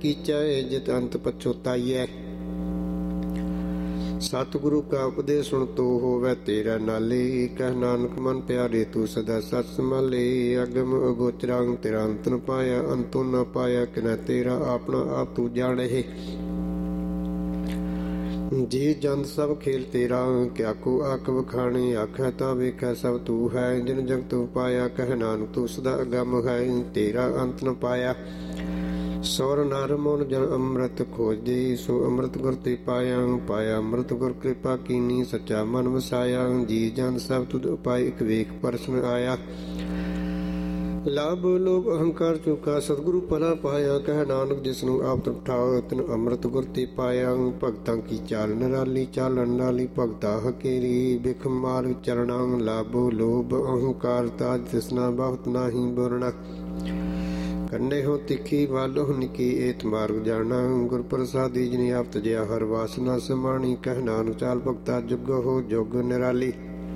ਕੀਚੈ ਜਿਤ ਅੰਤ ਪਛੋਤਾਈਐ। ਸਤਿਗੁਰੂ ਕਾ ਉਪਦੇਸ਼ ਸੁਣ ਤੋ ਹੋਵੈ ਤੇਰਾ ਨਾਲੇ। ਕਹਿ ਨਾਨਕ ਮਨ ਪਿਆਰੇ ਤੂੰ ਸਦਾ ਸਚ ਸੰਭਾਲੇ। ਅਗਮ ਅਗੋਚਰਾਂ ਤੇਰਾ ਅੰਤ ਨ ਪਾਇਆ, ਅੰਤੋਂ ਨ ਪਾਇਆ ਕਿਨੈ ਤੇਰਾ ਆਪਣਾ ਆਪ ਤੂੰ ਜਾਣਹਿ। ਜੀ ਜੰਤ ਸਭ ਖੇਲ ਤੇਰਾ, ਕਿਆ ਕੋ ਆਖ ਵਖਾਣੇ। ਆਖੈ ਤਾਂ ਵੇਖੈ ਸਭ ਤੂੰ ਹੈ, ਜਿਨ ਜਗਤ ਉਪਾਇਆ। ਕਹਿ ਨਾਨਕ ਤੂੰ ਸਦਾ ਅਗੰਮ ਹੈ, ਤੇਰਾ ਅੰਤ ਨ ਪਾਇਆ। ਸੌਰ ਨਰ ਮੋਨ ਜਨ ਅੰਮ੍ਰਿਤ ਖੋਜੇ, ਸੋ ਅੰਮ੍ਰਿਤ ਗੁਰ ਤੇ ਪਾਇਆ। ਪਾਇਆ ਅੰਮ੍ਰਿਤ ਗੁਰ ਕਿਰਪਾ ਕੀਨੀ, ਸੱਚਾ ਮਨ ਵਸਾਇਆ। ਜੀ ਜਨ ਸਭ ਤੁਧ ਉਪਾਇ, ਇਕ ਵੇਖ ਪਰਸਨ ਆਇਆ। ਲਾਭ ਲੋਭ ਅਹੰਕਾਰ ਚੁਕਾ, ਸਤਿਗੁਰੂ ਭਲਾ ਪਾਇਆ। ਕਹਿ ਨਾਨਕ ਜਿਸਨੂੰ ਆਪ ਤ੍ਰਿਪਠਾਓ, ਤਿਨ ਅੰਮ੍ਰਿਤ ਗੁਰ ਤੇ ਪਾਇਆ। ਭਗਤਾਂ ਕੀ ਚਾਲ ਨਿਰਾਲੀ, ਚਾਲਣ ਨਾਲੀ ਭਗਤਾ ਹਕੇਰੀ। ਬਿਖ ਮਾਰ ਚਰਣਾ, ਲਾਭੋ ਲੋਭ ਅਹੰਕਾਰ ਤਾਜ, ਤਿਸਨਾ ਬਹੁਤ ਨਾਹੀ ਬੁਰਣਾ। ਕੰਡੇ ਹੋ ਤਿੱਖੀ, ਵਾਲੋ ਨਿੱਕੀ, ਏਤ ਮਾਰਗ ਜਾਣਾ। ਗੁਰ ਪ੍ਰਸਾਦੀ ਜਿਨੀ ਆਪ ਤਜਿਆ, ਹਰ ਵਾਸਨਾ ਸਮਾਣੀ। ਕਹਿ ਨਾਨਕ ਚਾਲ ਭਗਤਾ, ਜੁਗ ਹੋ ਜੁਗ ਨਿਰਾਲੀ।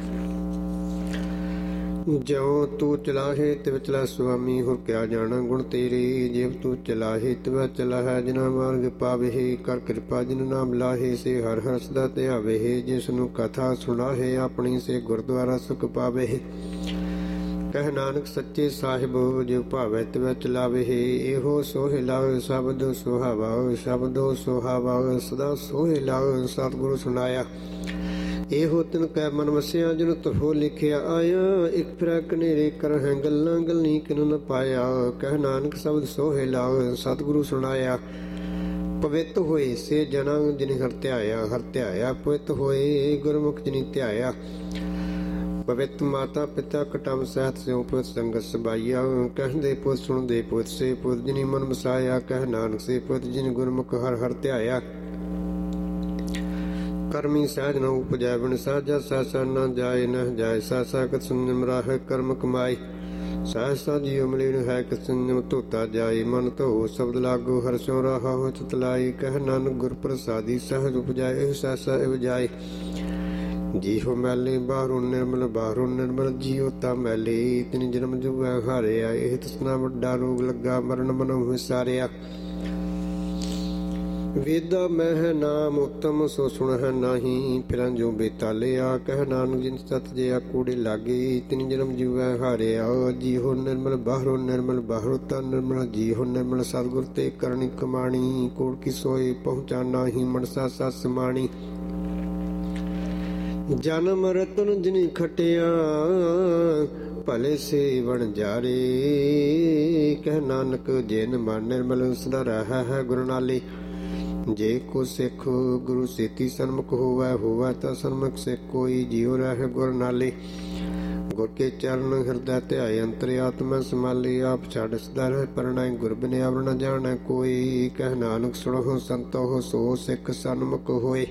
ਜਿਉ ਤੂੰ ਚਲਾਹੇ ਤਿਵ ਚਲਾ ਸੁਆਮੀ, ਹੋਰ ਕਿਆ ਜਾਣਾ ਗੁਣ ਤੇਰੇ। ਜਿਵ ਤੂੰ ਚਲਾਹੇ ਤਿਵ ਚਲਾਹੈ, ਜਿਨਾ ਮਾਰਗ ਪਾਵਹਿ। ਕਰ ਕਿਰਪਾ ਜਿਨ ਨਾਮ ਲਾਹੇ, ਸੇ ਹਰ ਹਰ ਸਦਾ ਧਿਆਵਹਿ। ਜਿਸ ਨੂੰ ਕਥਾ ਸੁਣਾਹੇ ਆਪਣੀ, ਸੇ ਗੁਰਦੁਆਰਾ ਸੁਖ ਪਾਵਹਿ। ਕਹਿ ਨਾਨਕ ਸੱਚੇ ਸਾਹਿਬ, ਜਿਵ ਭਾਵੈ ਤਿਵ ਚਲਾਵਹਿ। ਇਹੋ ਸੋਹਿਲਾ ਸ਼ਬਦ ਸੁਹਾਵਾ, ਸ਼ਬਦੋ ਸੁਹਾਵਾ ਸਦਾ ਸੋਹਿਲਾ। ਸਤਿਗੁਰੂ ਸੁਣਾਇਆ ਇਹੋ ਤਿਨ ਕੈ ਮਨ ਵਸਿਆ, ਜਿਨ ਤੁਹੋ ਲਿਖਿਆ ਆਇਆ। ਇਕ ਫਿਰੈ ਕਨੇਰੇ ਕਰਹਿ, ਗੱਲਾਂ ਗੱਲੀ ਕਿਨ ਨ ਪਾਇਆ। ਕਹਿ ਨਾਨਕ ਸ਼ਬਦ ਸੋਹਿਲਾ, ਸਤਿਗੁਰੂ ਸੁਣਾਇਆ। ਪਵਿੱਤ ਹੋਏ ਸੇ ਜਨਾ, ਜਿਨ ਹਰ ਧਿਆਇਆ। ਹਰ ਧਿਆਇਆ ਪਵਿੱਤ ਹੋਏ, ਗੁਰਮੁਖ ਜਿਨੀ ਧਿਆਇਆ। ਪਵਿੱਤ ਮਾਤਾ ਪਿਤਾ ਕਟਮ ਸਹਿਤ, ਸਿਉ ਪਵਿੱਤ ਸੰਗਤ ਸਬਾਈਆ। ਕਹਿੰਦੇ ਪੁੱਤ ਸੁਣਦੇ ਪੁੱਤ, ਸੇ ਪੁੱਤ ਜਿਨੀ ਮਨ ਵਸਾਇਆ। ਕਹਿ ਨਾਨਕ ਸੇ ਪੁੱਤ ਜਿਨ ਗੁਰਮੁਖ ਹਰ ਹਰ ਧਿਆਇਆ। ਕਰਮੀ ਸਹਿਜ ਨ ਉਪਜੈ, ਬਿਨ ਸਾਜਾ ਸਾਸਾ ਨ ਜਾਏ। ਨ ਜਾਏ ਸਾਸਾ ਕਤ ਸੰਜਮ ਰਾਹੈ, ਕਰਮ ਕਮਾਈ। ਸਹਸਾ ਜੀਉ ਮਲੀਨ ਹੈ, ਕਿ ਸੰਜਮ ਧੋਤਾ ਜਾਏ। ਮਨ ਧੋ ਸ਼ਬਦ ਲਾਗੋ, ਹਰਿ ਸਿਉ ਰਾਹਾ ਚਿਤ ਲਾਈ। ਕਹਿ ਨਾਨਕ ਗੁਰ ਪ੍ਰਸਾਦੀ, ਸਹਿਜ ਉਪਜਾਏ, ਇਹ ਸਹਸਾ ਇਵ ਜਾਏ। ਜੀਉ ਮੈਲੇ ਬਾਹਰੋਂ ਨਿਰਮਲ, ਬਾਹਰੋਂ ਨਿਰਮਲ ਜੀਉ ਤਾਂ ਮੈਲੇ। ਤਿਨ ਜਨਮ ਜੁਗੈ ਹਾਰਿਆ, ਇਹ ਤ੍ਰਿਸ਼ਨਾ ਵੱਡਾ ਰੋਗ ਲੱਗਾ। ਮਰਨ ਮਨੋ ਵਿਸਾਰਿਆ। ਵੇਦਾ ਮਹਿ ਨਾਮ ਉਤਮ, ਸੋ ਸੁਣਹਿ ਨਾਹੀ। ਫਿਰਾਂ ਜੋ ਬੇਤਾਲਿਆ। ਕਹਿ ਨਾਨਕ ਜਿਨ ਸਤ ਜਿਆ ਕੂੜੇ ਲਾਗੇ। ਤਿਨ ਜਨਮ ਜੁਗੈ ਹਾਰਿਆ। ਜੀਉ ਨਿਰਮਲ ਬਾਹਰੋਂ ਨਿਰਮਲ, ਬਾਹਰੋਂ ਤਾਂ ਨਿਰਮਲ। ਜੀਉ ਨਿਰਮਲ ਸਤਿਗੁਰ ਤੇ ਕਰਨੀ ਕਮਾਣੀ। ਕੋੜ ਕੀ ਸੋਏ ਪਹੁੰਚਾ ਨਾਹੀ, ਮਨਸਾ ਸਤ ਸਮਾਣੀ। ਜਨਮ ਰਤਨ ਜਿਨੀ ਖਟਿਆ, ਭਲੇ ਸੇ ਵਣਜਾਰੇ। ਕਹਿ ਨਾਨਕ ਜਿਨ ਮਨ ਨਿਰਮਲ, ਸਦਾ ਰਹਿ ਹੈ ਗੁਰ ਨਾਲੇ। ਜੇ ਕੋ ਸਿੱਖ ਗੁਰੂ ਸੇਤੀ ਸਨਮੁਖ ਹੋਵੈ, ਹੋਵੈ ਤਾਂ ਸਨਮੁਖ ਸਿੱਖ ਕੋਈ। ਜੀਉ ਰਹਿ ਗੁਰ ਨਾਲੇ। ਗੁਰ ਕੇ ਚਰਨ ਹਿਰਦੈ ਧਿਆਏ, ਅੰਤਰ ਆਤਮਾ ਸਮਾਲੇ। ਆਪ ਛੱਡ ਸਦਾ ਰਹਿ ਪਰਣੈ, ਗੁਰ ਬਿਨ ਅਵਰ ਨ ਜਾਣੈ ਕੋਈ। ਕਹਿ ਨਾਨਕ ਸੁਣਹੁ ਸੰਤੋਖ, ਸੋ ਸਿੱਖ ਸਨਮੁਖ ਹੋਏ।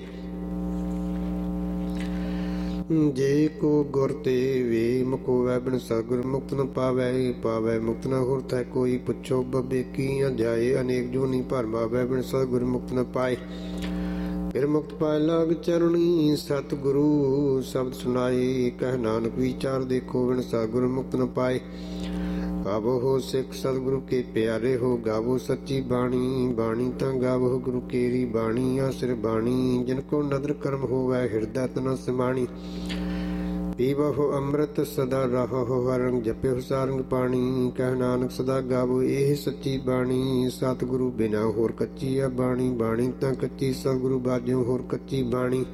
ਜੇ ਕੋ ਗੁਰ ਤੇ ਵੇ ਮੁਕੋਵੈ, ਬਿਨ ਸਤਿਗੁਰ ਮੁਕਤ ਨ ਪਾਵੈ। ਪਾਵੈ ਮੁਕਤ ਨ ਹੋਰ ਥੈ ਕੋਈ, ਪੁੱਛੋ ਬਬੇਕੀਆਂ ਜਾਏ। ਅਨੇਕ ਜੂਨੀ ਭਰਮਾਵੈ, ਬਿਨ ਸਤਿਗੁਰ ਮੁਕਤ ਨ ਪਾਏ। ਫਿਰ ਮੁਕਤ ਪਾਇ ਲਾਗ ਚਰਣੀ, ਸਤਿਗੁਰੂ ਸ਼ਬਦ ਸੁਣਾਏ। ਕਹਿ ਨਾਨਕ ਵਿਚਾਰ ਦੇਖੋ, ਬਿਨ ਸਤਿਗੁਰ ਮੁਕਤ ਨ ਪਾਏ। ਗਾਵੋ ਹੋ ਸਿੱਖ ਸਤਿਗੁਰੂ ਕੇ ਪਿਆਰੇ ਹੋ, ਗਾਵੋ ਸੱਚੀ ਬਾਣੀ। ਬਾਣੀ ਤਾਂ ਗਾਵੋ ਗੁਰੂ ਕੇਰੀ ਬਾਣੀ, ਆਸਿਰ ਬਾਣੀ। ਜਿਨ ਕੋ ਨਦਰ ਕਰਮ ਹੋਵੈ, ਹਿਰਦੈ ਤਨ ਸਮਾਣੀ। ਪੀਵਹੁ ਅੰਮ੍ਰਿਤ ਸਦਾ ਰਹੋ, ਹਰ ਰੰਗ ਜਪਿਓ ਸਾਰੰਗ ਪਾਣੀ। ਕਹਿ ਨਾਨਕ ਸਦਾ ਗਾਵੋ ਇਹ ਸੱਚੀ ਬਾਣੀ। ਸਤਿਗੁਰੂ ਬਿਨਾ ਹੋਰ ਕੱਚੀ ਆ ਬਾਣੀ। ਬਾਣੀ ਤਾਂ ਕੱਚੀ, ਸਤਿਗੁਰੂ ਬਾਝੋਂ ਹੋਰ ਕੱਚੀ ਬਾਣੀ।